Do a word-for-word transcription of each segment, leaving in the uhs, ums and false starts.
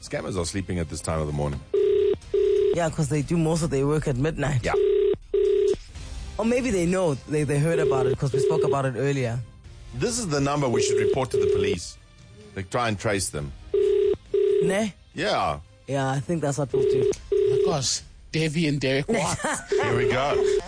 Scammers are sleeping at this time of the morning. Yeah, because they do most of their work at midnight. Yeah. Or maybe they know, they, they heard about it because we spoke about it earlier. This is the number we should report to the police. They try and trace them. Ne? Yeah. Yeah, I think that's what we'll do. Oh my gosh, Davy and Derek Watts. Here we go.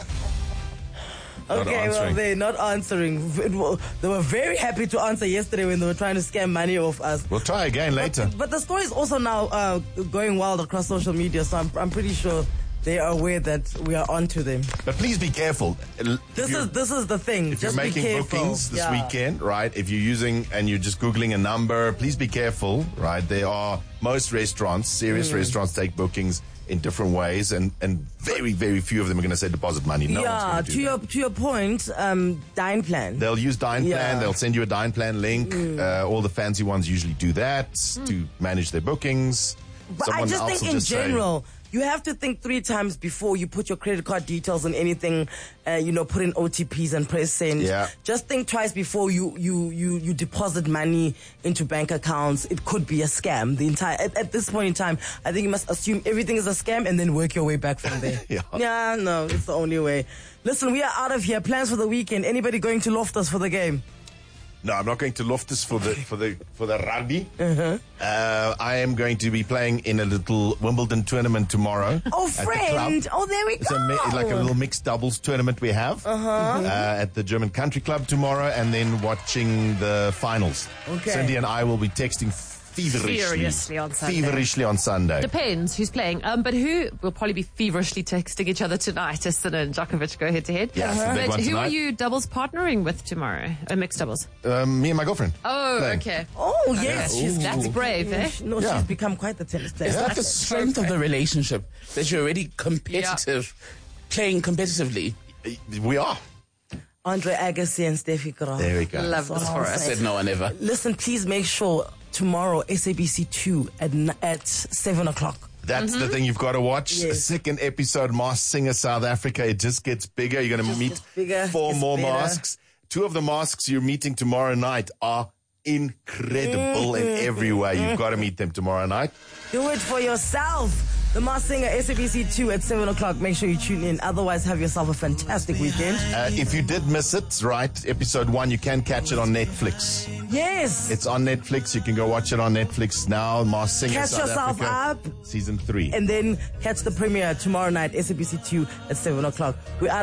Not Okay, well, answering. they're not answering. It wa- They were very happy to answer yesterday when they were trying to scam money off us. We'll try again later. But, but the story is also now uh, going wild across social media, so I'm, I'm pretty sure they are aware that we are onto them. But please be careful. If This you're- is this is the thing. If Just you're be making careful. bookings this Yeah. weekend, right, if you're using and you're just Googling a number, please be careful, right? There are, most restaurants, serious Mm. restaurants take bookings in different ways, and, and very, very few of them are going to say deposit money. No yeah, one's going to to do your that. to your point, um, Dine Plan. They'll use Dine Yeah. Mm. Plan. They'll send you a Dine Plan link. Uh, all the fancy ones usually do that to manage their bookings. But Someone I just else think will in just say- general, you have to think three times before you put your credit card details on anything, uh, you know, put in O T Ps and press send. Yeah. Just think twice before you, you, you, you deposit money into bank accounts. It could be a scam. The entire, at, at this point in time, I think you must assume everything is a scam and then work your way back from there. Yeah. Yeah, no, it's the only way. Listen, we are out of here. Plans for the weekend. Anybody going to Loftus for the game? No, I'm not going to Loftus for the for the for the rugby. Uh-huh. Uh, I am going to be playing in a little Wimbledon tournament tomorrow. Oh, at the friend. club. Oh, there we It's go. a, mi- like a little mixed doubles tournament we have Uh-huh. uh, at the German Country Club tomorrow, and then watching the finals. Okay. Cindy and I will be texting feverishly, Furiously on Sunday. feverishly on Sunday. Depends who's playing. Um, but who will probably be feverishly texting each other tonight as Sinner and Djokovic go head to head. Yeah, it's the big But one who tonight. are you doubles partnering with tomorrow? Uh, mixed doubles. Um, me and my girlfriend. Oh, Playing. okay. Oh, yes. Okay. She's That's brave, eh? No, Yeah. she's become quite the tennis player. Is that the strength of the relationship? That you're already competitive, playing competitively? We are. Andre Agassi and Steffi Graf. There we go. Love this for I us. said no one ever. Listen, please make sure tomorrow S A B C two at n- at seven o'clock. That's the thing you've got to watch. Yes. A second episode, Masked Singer South Africa. It just gets bigger. You're going to Just meet gets bigger, four gets more better. masks. Two of the masks you're meeting tomorrow night are incredible in every way. You've got to meet them tomorrow night. Do it for yourself. The Masked Singer S A B C two at seven o'clock. Make sure you tune in. Otherwise, have yourself a fantastic weekend. Uh, if you did miss it, right, episode one, you can catch it on Netflix. Yes. It's on Netflix. You can go watch it on Netflix now. Masked Singer Catch South yourself Africa, up. season three. And then catch the premiere tomorrow night, S A B C two at seven o'clock. We're out.